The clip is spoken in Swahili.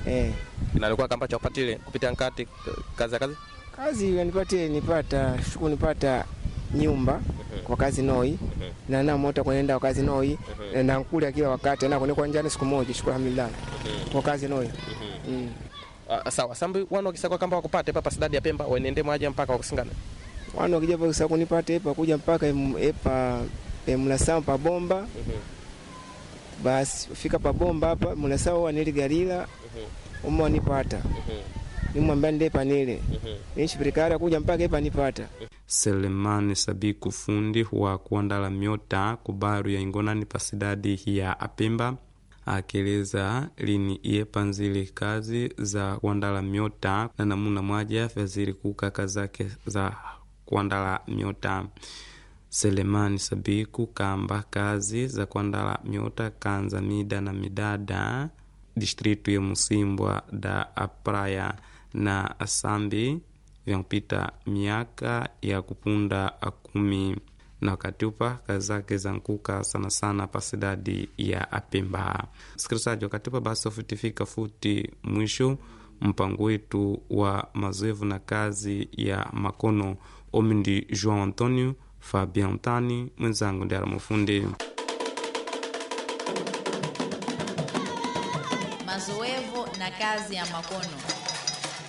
Inalikuwa kamba cha upatile kupitia nkati kazi. Kazi nipata nyumba kwa kazi noi na moto kuenda kwa kazi noi na nkula kila wakati na kwa njani siku moja shukuru alhamdulillah kwa kazi noi. Sawa sambi wano kisakwa kamba wakupate hapa Pasidadi ya Pemba waende mwaje mpaka wakusingana. Wano kija pa kunipate hapa kuja mpaka hapa Mlasao pa bomba. Basi fika pa bomba hapa Mlasao anili galila umo nipata. Nimwambia ndepa nile. Nishipirikara kuja mpaka hapa nipata. Selemani Sabiku fundi wa kuandala miota kubaru ya Ingonani Pasidadi ya Pemba akieleza lini iepanzili kazi za kuandala miota na namuna mwaja fazili kukaka zake za kuandala miota. Selemani Sabiku kamba kazi za kuandala miota kanza mida na midada distritu ya Musimbwa da Praia na Asambi vyampita miaka ya kupunda 10 na wakati upa kazi zake za nkuka sana sana Pasidadi ya Pemba. Sikilizaji, wakati upa basi ufutifika futi mwisho mpango wetu wa mazoevu na kazi ya makono. Omindi João Antonio Fabian Tani mwenzangu ndiara mufundi. Mazoevu na kazi ya makono.